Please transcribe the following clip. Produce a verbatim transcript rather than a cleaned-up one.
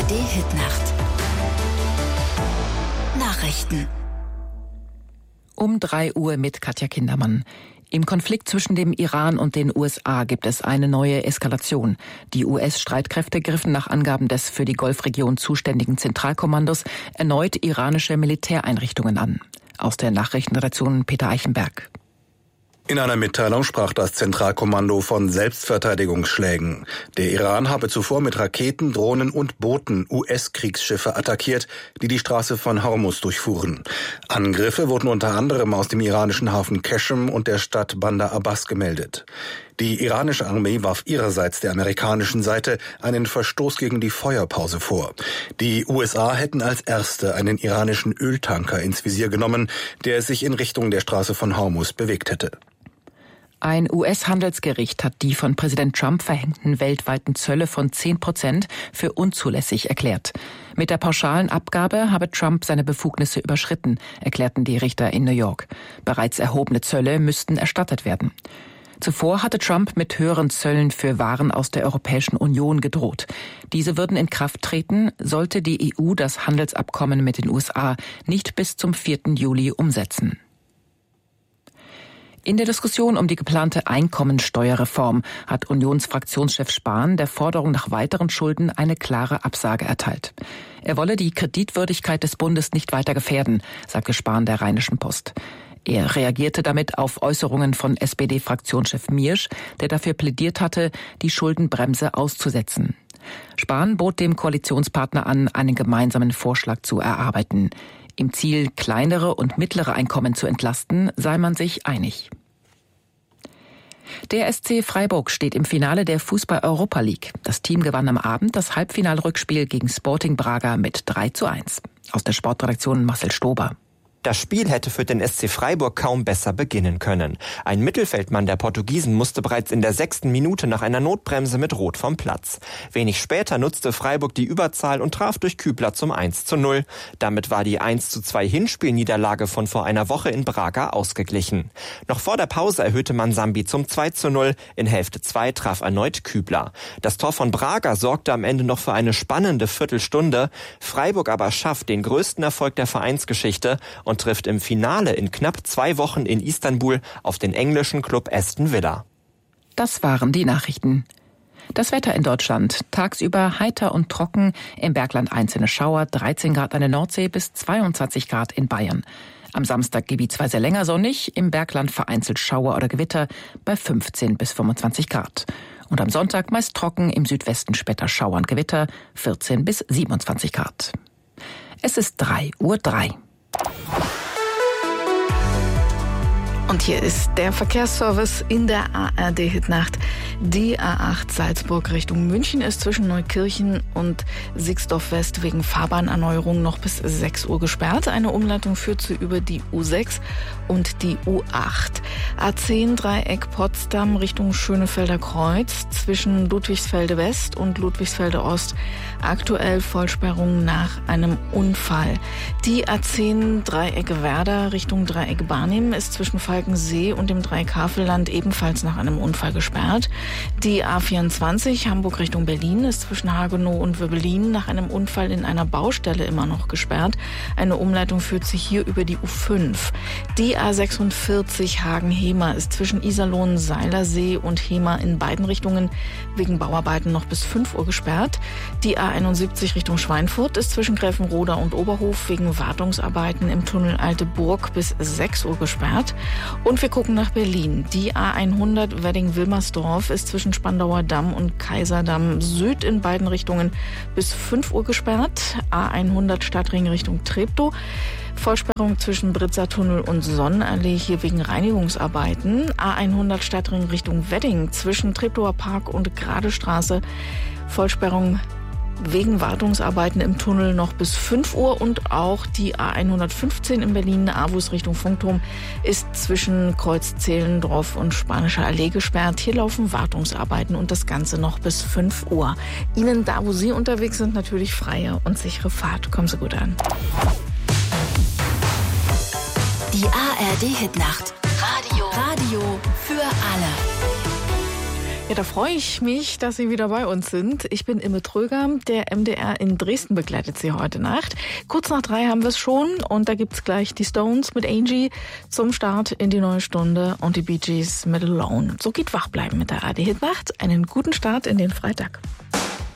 D-Hit-Nacht. Nachrichten. Um drei Uhr mit Katja Kindermann. Im Konflikt zwischen dem Iran und den U S A gibt es eine neue Eskalation. Die U S-Streitkräfte griffen nach Angaben des für die Golfregion zuständigen Zentralkommandos erneut iranische Militäreinrichtungen an. Aus der Nachrichtenredaktion Peter Eichenberg. In einer Mitteilung sprach das Zentralkommando von Selbstverteidigungsschlägen. Der Iran habe zuvor mit Raketen, Drohnen und Booten U S-Kriegsschiffe attackiert, die die Straße von Hormuz durchfuhren. Angriffe wurden unter anderem aus dem iranischen Hafen Qeshm und der Stadt Bandar Abbas gemeldet. Die iranische Armee warf ihrerseits der amerikanischen Seite einen Verstoß gegen die Feuerpause vor. Die U S A hätten als erste einen iranischen Öltanker ins Visier genommen, der sich in Richtung der Straße von Hormuz bewegt hätte. Ein U S-Handelsgericht hat die von Präsident Trump verhängten weltweiten Zölle von zehn Prozent für unzulässig erklärt. Mit der pauschalen Abgabe habe Trump seine Befugnisse überschritten, erklärten die Richter in New York. Bereits erhobene Zölle müssten erstattet werden. Zuvor hatte Trump mit höheren Zöllen für Waren aus der Europäischen Union gedroht. Diese würden in Kraft treten, sollte die E U das Handelsabkommen mit den U S A nicht bis zum vierten Juli umsetzen. In der Diskussion um die geplante Einkommensteuerreform hat Unionsfraktionschef Spahn der Forderung nach weiteren Schulden eine klare Absage erteilt. Er wolle die Kreditwürdigkeit des Bundes nicht weiter gefährden, sagte Spahn der Rheinischen Post. Er reagierte damit auf Äußerungen von S P D-Fraktionschef Miersch, der dafür plädiert hatte, die Schuldenbremse auszusetzen. Spahn bot dem Koalitionspartner an, einen gemeinsamen Vorschlag zu erarbeiten. Im Ziel, kleinere und mittlere Einkommen zu entlasten, sei man sich einig. Der S C Freiburg steht im Finale der Fußball-Europa League. Das Team gewann am Abend das Halbfinalrückspiel gegen Sporting Braga mit drei zu eins. Aus der Sportredaktion Marcel Stober. Das Spiel hätte für den S C Freiburg kaum besser beginnen können. Ein Mittelfeldmann der Portugiesen musste bereits in der sechsten Minute nach einer Notbremse mit Rot vom Platz. Wenig später nutzte Freiburg die Überzahl und traf durch Kübler zum eins zu null. Damit war die eins zu zwei Hinspielniederlage von vor einer Woche in Braga ausgeglichen. Noch vor der Pause erhöhte Mansambi zum zwei zu null. In Hälfte zwei traf erneut Kübler. Das Tor von Braga sorgte am Ende noch für eine spannende Viertelstunde. Freiburg aber schafft den größten Erfolg der Vereinsgeschichte und trifft im Finale in knapp zwei Wochen in Istanbul auf den englischen Club Aston Villa. Das waren die Nachrichten. Das Wetter in Deutschland. Tagsüber heiter und trocken, im Bergland einzelne Schauer, dreizehn Grad an der Nordsee bis zweiundzwanzig Grad in Bayern. Am Samstag gebietsweise länger sonnig, im Bergland vereinzelt Schauer oder Gewitter bei fünfzehn bis fünfundzwanzig Grad. Und am Sonntag meist trocken, im Südwesten später Schauer und Gewitter, vierzehn bis siebenundzwanzig Grad. Es ist drei Uhr drei. Und hier ist der Verkehrsservice in der A R D-Hitnacht. Die A acht Salzburg Richtung München ist zwischen Neukirchen und Sixdorf West wegen Fahrbahnerneuerung noch bis sechs Uhr gesperrt. Eine Umleitung führt sie über die U sechs und die U acht. A zehn Dreieck Potsdam Richtung Schönefelder Kreuz zwischen Ludwigsfelde West und Ludwigsfelde Ost. Aktuell Vollsperrung nach einem Unfall. Die A zehn Dreieck Werder Richtung Dreieck Barnim ist zwischen Falkensee und dem Dreieck Havelland ebenfalls nach einem Unfall gesperrt. Die A vierundzwanzig Hamburg Richtung Berlin ist zwischen Hagenow und Wöbbelin nach einem Unfall in einer Baustelle immer noch gesperrt. Eine Umleitung führt sie hier über die U fünf. Die A sechsundvierzig Hagen-Hemer ist zwischen Iserlohn, Seilersee und Hemer in beiden Richtungen wegen Bauarbeiten noch bis fünf Uhr gesperrt. Die A einundsiebzig Richtung Schweinfurt ist zwischen Gräfenroda und Oberhof wegen Wartungsarbeiten im Tunnel Alte Burg bis sechs Uhr gesperrt. Und wir gucken nach Berlin. Die A hundert Wedding-Wilmersdorf ist zwischen Spandauer Damm und Kaiserdamm Süd in beiden Richtungen bis fünf Uhr gesperrt. A hundert Stadtring Richtung Treptow. Vollsperrung zwischen Britzer Tunnel und Sonnenallee hier wegen Reinigungsarbeiten. A hundert Stadtring Richtung Wedding zwischen Treptower Park und Gradestraße. Vollsperrung wegen Wartungsarbeiten im Tunnel noch bis fünf Uhr und auch die A hundertfünfzehn in Berlin, Avus Richtung Funkturm, ist zwischen Kreuz Zehlendorf und Spanischer Allee gesperrt. Hier laufen Wartungsarbeiten und das Ganze noch bis fünf Uhr. Ihnen da, wo Sie unterwegs sind, natürlich freie und sichere Fahrt. Kommen Sie gut an. Die A R D-Hitnacht. Radio. Radio für alle. Ja, da freue ich mich, dass Sie wieder bei uns sind. Ich bin Imme Tröger. Der M D R in Dresden begleitet Sie heute Nacht. Kurz nach drei haben wir es schon und da gibt's gleich die Stones mit Angie zum Start in die neue Stunde und die Bee Gees mit Alone. So geht Wachbleiben mit der A R D Hit Nacht. Einen guten Start in den Freitag.